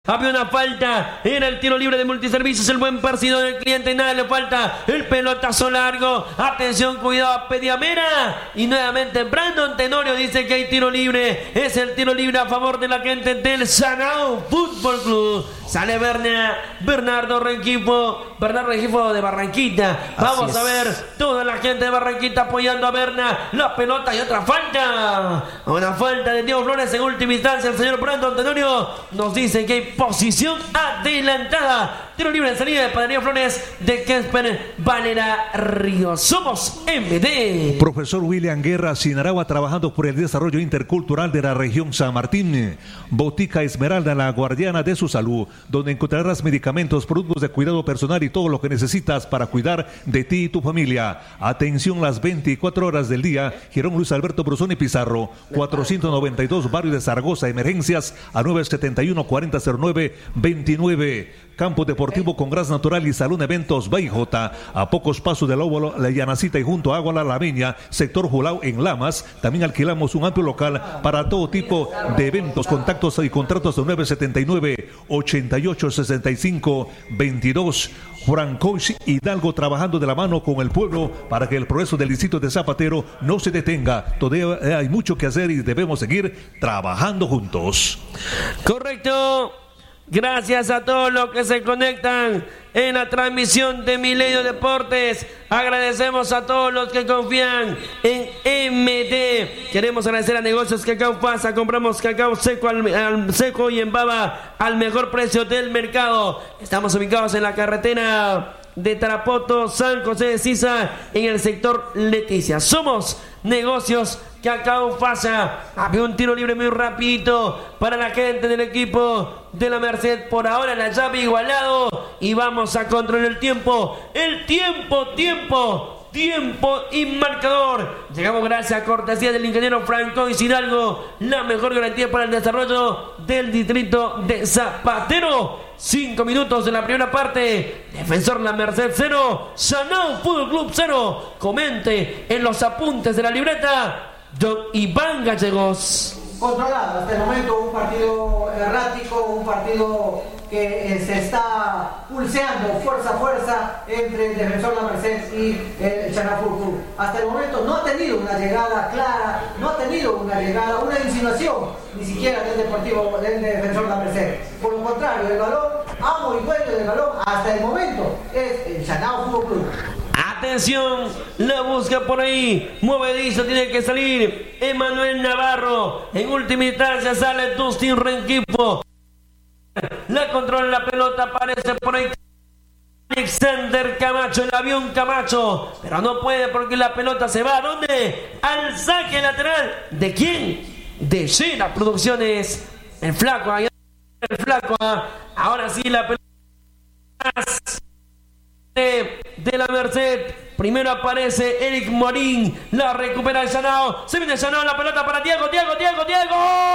Había una falta, era el tiro libre de Multiservicios, el buen partido del cliente, nada le falta, el pelotazo largo, atención, cuidado, Pediamera, y nuevamente Brandon Tenorio dice que hay tiro libre, es el tiro libre a favor de la gente del Sanao Fútbol Club. Sale Bernardo Rengifo de Barranquita. Vamos a ver toda la gente de Barranquita apoyando a Berna. La pelota y otra falta. Una falta de Diego Flores en última instancia. El señor Brandon Tenorio nos dice que hay posición adelantada. Tiro libre en salida de Panadería Flores de Kesper Valera Ríos. Somos MD. Profesor William Guerra Sinaragua, trabajando por el desarrollo intercultural de la región San Martín. Botica Esmeralda, la guardiana de su salud, donde encontrarás medicamentos, productos de cuidado personal y todo lo que necesitas para cuidar de ti y tu familia. Atención las 24 horas del día. Girón Luis Alberto Brusoni Pizarro, 492, barrio de Zaragoza. Emergencias a 971-4009-29. Campo Deportivo con Gras Natural y Salón Eventos Baijota, a pocos pasos del óvalo La Llanacita y junto a Agua La Lameña, sector Julao en Lamas. También alquilamos un amplio local para todo tipo de eventos. Contactos y contratos de 979-8865-22. Francois Hidalgo, trabajando de la mano con el pueblo para que el progreso del distrito de Zapatero no se detenga. Todavía hay mucho que hacer y debemos seguir trabajando juntos. Correcto. Gracias a todos los que se conectan en la transmisión de Milenio Deportes. Agradecemos a todos los que confían en MD. Queremos agradecer a Negocios Cacao Pasa. Compramos cacao seco, seco y en baba al mejor precio del mercado. Estamos ubicados en la carretera de Tarapoto, San José de Sisa, en el sector Leticia. Somos Negocios Cacao Pasa. Había un tiro libre muy rapidito para la gente del equipo de la Merced. Por ahora la llave igualado y vamos a controlar el tiempo. El tiempo y marcador. Llegamos gracias a cortesía del ingeniero Francois Hidalgo, la mejor garantía para el desarrollo del distrito de Zapatero. 5 minutos de la primera parte. Defensor La Merced 0, Sanao Fútbol Club 0. Comente en los apuntes de la libreta don Iván Gallegos. Controlado hasta el momento, un partido errático, un partido que se está pulseando fuerza a fuerza entre el defensor La Merced y el Sanao Fútbol Club. Hasta el momento no ha tenido una llegada clara, no ha tenido una insinuación, ni siquiera del defensor La Merced. Por lo contrario, el balón, amo y dueño del balón, hasta el momento es el Sanao Fútbol Club. Atención, la busca por ahí, movedizo, tiene que salir Emanuel Navarro. En última instancia sale Dustin Rengifo. La controla la pelota, aparece por ahí Alexander Camacho, el avión Camacho, pero no puede porque la pelota se va. ¿A dónde? Al saque lateral. ¿De quién? De Shena Producciones. El flaco, ahora sí la pelota de la Merced. Primero aparece Eric Morín, la recupera el Sanao. Se viene el Sanao, la pelota para Diego.